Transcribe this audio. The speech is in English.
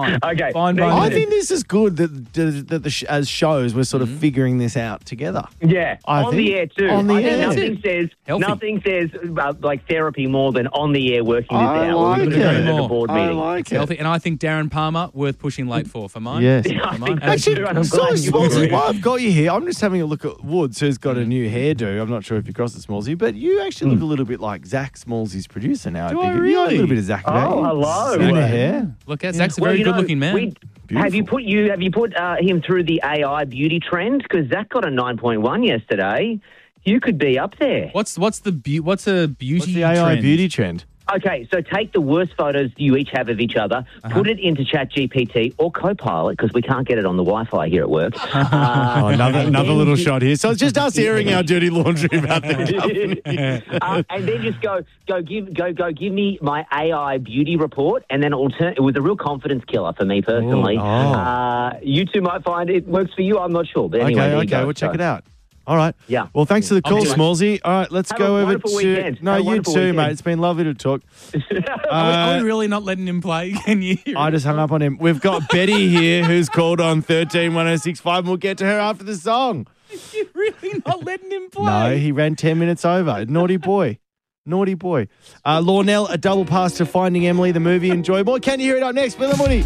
fine. Okay. Fine, I think this is good as shows we're sort of figuring this out together. Yeah, I on think- the air too. on the I think air. nothing says like therapy more than on the air working this I out. like We're it. gonna go to the More. board I meeting. like It's it. healthy. And I think Darren Palmer, worth pushing late for mine. Yes. I For mine. think that's Actually, true, and I'm so glad you Smallsy, agree. while I've got you here, I'm just having a look at Woods, who's got a new hairdo. I'm not sure if you crossed it, Smallsy, but you actually look a little bit like Zach, Smallsy's producer now. Do think. I You got a really? little bit of Zach about Oh, you. hello. In the hair. Look, Zach's a Well, very you know, good-looking man. Have you put him through the AI beauty trend? Because Zach got a 9.1 yesterday. You could be up there. What's a beauty What's the AI trend? beauty trend? Okay, so take the worst photos you each have of each other, put it into ChatGPT or Copilot, because we can't get it on the Wi-Fi here at work. Oh, another little shot here. So it's just us airing our dirty laundry about the company. And then just go give me my AI beauty report, and then it was a real confidence killer for me personally. You two might find it works for you. I'm not sure, but anyway, there you Okay, go. we'll check it out. All right. Yeah. Well, thanks for the call, I'm doing it. Smallsy. All right, let's Have go a over wonderful to. weekend. No, Have a you wonderful too, weekend. mate. It's been lovely to talk. Are we really not letting him play? Can you? I just hung up on him. We've got Betty here who's called on 131065. We'll get to her after the song. You're really not letting him play? No, he ran 10 minutes over. Naughty boy. Naughty boy. Lawnell, a double pass to Finding Emily, the movie. Enjoy more. Can you hear it up next? Bill and Woody.